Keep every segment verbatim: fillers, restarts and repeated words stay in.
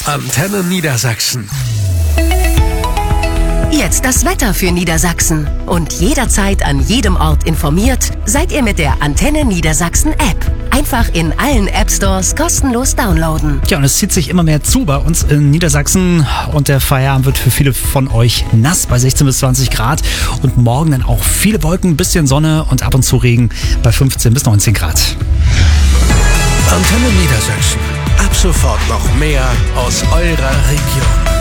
Antenne Niedersachsen. Jetzt das Wetter für Niedersachsen. Und jederzeit an jedem Ort informiert seid ihr mit der Antenne Niedersachsen App. Einfach in allen App Stores kostenlos downloaden. Ja, und es zieht sich immer mehr zu bei uns in Niedersachsen. Und der Feierabend wird für viele von euch nass bei sechzehn bis zwanzig Grad. Und morgen dann auch viele Wolken, ein bisschen Sonne und ab und zu Regen bei fünfzehn bis neunzehn Grad. Antenne Niedersachsen. Ab sofort noch mehr aus eurer Region.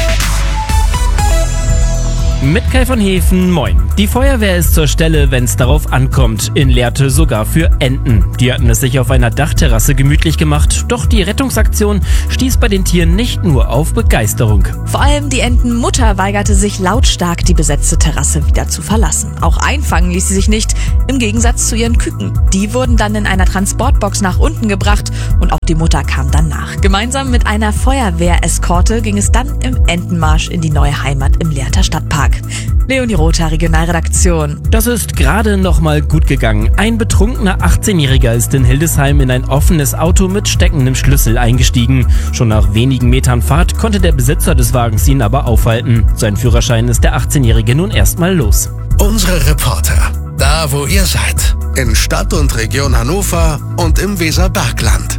Mit Kai von Hefen, moin. Die Feuerwehr ist zur Stelle, wenn es darauf ankommt. In Lehrte sogar für Enten. Die hatten es sich auf einer Dachterrasse gemütlich gemacht. Doch die Rettungsaktion stieß bei den Tieren nicht nur auf Begeisterung. Vor allem die Entenmutter weigerte sich lautstark, die besetzte Terrasse wieder zu verlassen. Auch einfangen ließ sie sich nicht, im Gegensatz zu ihren Küken. Die wurden dann in einer Transportbox nach unten gebracht und auch die Mutter kam dann nach. Gemeinsam mit einer Feuerwehreskorte ging es dann im Entenmarsch in die neue Heimat im Lehrter Stadtpark. Leonie Rother, Regionalredaktion. Das ist gerade noch mal gut gegangen. Ein betrunkener achtzehnjähriger ist in Hildesheim in ein offenes Auto mit steckendem Schlüssel eingestiegen. Schon nach wenigen Metern Fahrt konnte der Besitzer des Wagens ihn aber aufhalten. Sein Führerschein ist der achtzehnjährige nun erstmal los. Unsere Reporter, da wo ihr seid. In Stadt und Region Hannover und im Weserbergland.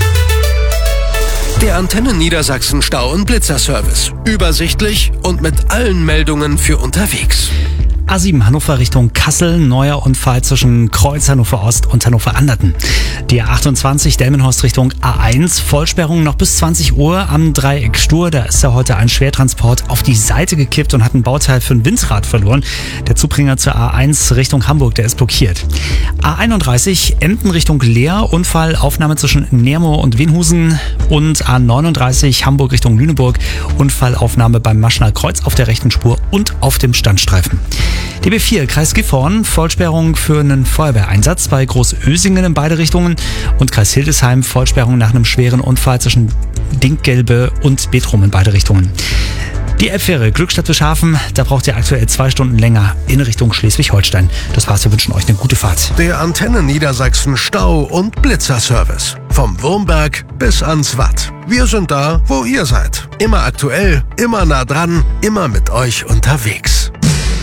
Der Antenne Niedersachsen Stau- und Blitzerservice. Übersichtlich und mit allen Meldungen für unterwegs. A sieben Hannover Richtung Kassel, neuer Unfall zwischen Kreuz Hannover Ost und Hannover Anderten. Die A achtundzwanzig Delmenhorst Richtung A eins, Vollsperrung noch bis zwanzig Uhr am Dreieck Stur. Da ist ja heute ein Schwertransport auf die Seite gekippt und hat ein Bauteil für ein Windrad verloren. Der Zubringer zur A eins Richtung Hamburg, der ist blockiert. A einunddreißig Emden Richtung Leer, Unfall, Aufnahme zwischen Nermoor und Wenhusen. Und A neununddreißig Hamburg Richtung Lüneburg, Unfallaufnahme beim Maschner Kreuz auf der rechten Spur und auf dem Standstreifen. D B vier, Kreis Gifhorn, Vollsperrung für einen Feuerwehreinsatz bei Großösingen in beide Richtungen und Kreis Hildesheim, Vollsperrung nach einem schweren Unfall zwischen Dinkgelbe und Betrum in beide Richtungen. Die Elbfähre Glückstadt-Wischhafen, da braucht ihr aktuell zwei Stunden länger in Richtung Schleswig-Holstein. Das war's, wir wünschen euch eine gute Fahrt. Der Antenne Niedersachsen Stau- und Blitzerservice. Vom Wurmberg bis ans Watt. Wir sind da, wo ihr seid. Immer aktuell, immer nah dran, immer mit euch unterwegs.